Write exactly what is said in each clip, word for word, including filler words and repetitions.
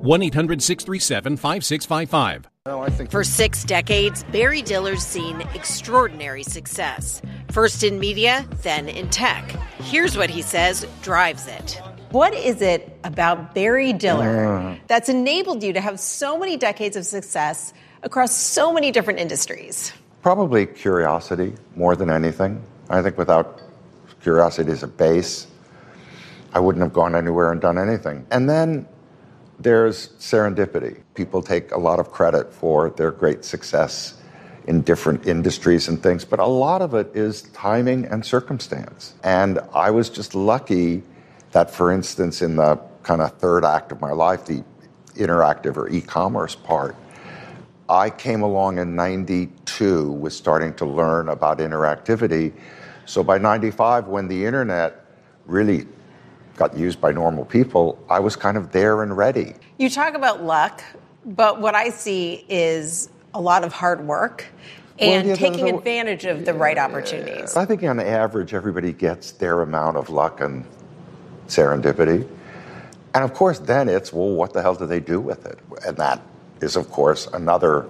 one eight hundred six three seven five six five five. Well, I think For six decades, Barry Diller's seen extraordinary success. First in media, then in tech. Here's what he says drives it. What is it about Barry Diller that's enabled you to have so many decades of success across so many different industries? probably curiosity more than anything. I think without curiosity as a base, I wouldn't have gone anywhere and done anything. And then there's serendipity. People take a lot of credit for their great success in different industries and things, but a lot of it is timing and circumstance. And I was just lucky that, for instance, in the kind of third act of my life, the interactive or e-commerce part, I came along in ninety-two with starting to learn about interactivity. So by ninety-five, when the internet really got used by normal people, I was kind of there and ready. You talk about luck, but what I see is a lot of hard work and well, yeah, taking the, the, advantage of the yeah, right opportunities. I think on average, everybody gets their amount of luck and serendipity. And of course, then it's, well, what the hell do they do with it? And that is, of course, another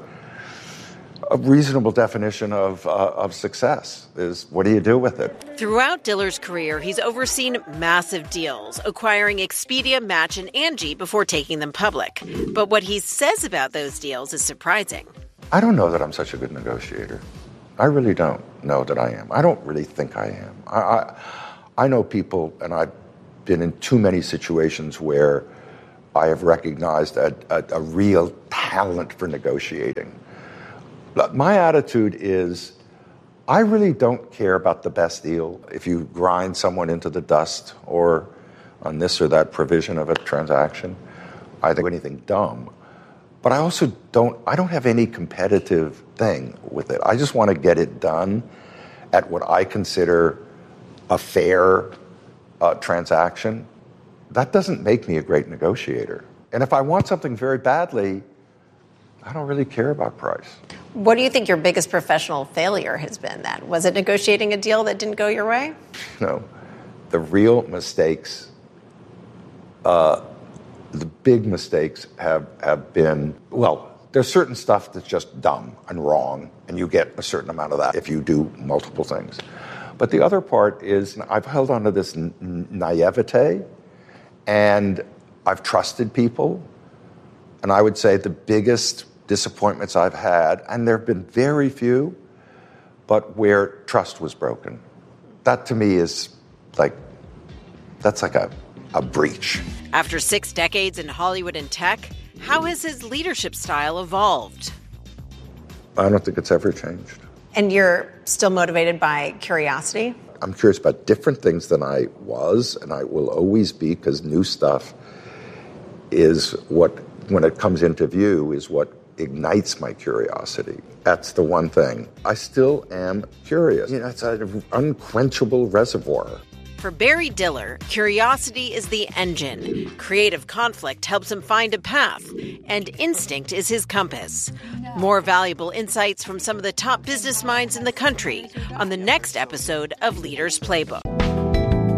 a reasonable definition of, uh, of success is, what do you do with it? Throughout Diller's career, he's overseen massive deals, acquiring Expedia, Match, and Angie before taking them public. But what he says about those deals is surprising. I don't know that I'm such a good negotiator. I really don't know that I am. I don't really think I am. I, I, I know people, and I've been in too many situations where I have recognized a, a, a real talent for negotiating. My attitude is, I really don't care about the best deal. If you grind someone into the dust or on this or that provision of a transaction, I think anything dumb. But I also don't, I don't have any competitive thing with it. I just want to get it done at what I consider a fair uh, transaction. That doesn't make me a great negotiator. And if I want something very badly, I don't really care about price. What do you think your biggest professional failure has been then? Was it negotiating a deal that didn't go your way? No. The real mistakes, uh, the big mistakes have, have been, well, there's certain stuff that's just dumb and wrong, and you get a certain amount of that if you do multiple things. But the other part is, I've held on to this n- naivete, and I've trusted people, and I would say the biggest disappointments I've had, and there have been very few, but where trust was broken. That to me is like, that's like a, a breach. After six decades in Hollywood and tech, how has his leadership style evolved? I don't think it's ever changed. And you're still motivated by curiosity? I'm curious about different things than I was, and I will always be, because new stuff is what, when it comes into view, is what ignites my curiosity. That's the one thing. I still am curious. You know, it's an unquenchable reservoir. For Barry Diller, curiosity is the engine. Creative conflict helps him find a path, and instinct is his compass. More valuable insights from some of the top business minds in the country on the next episode of Leaders Playbook.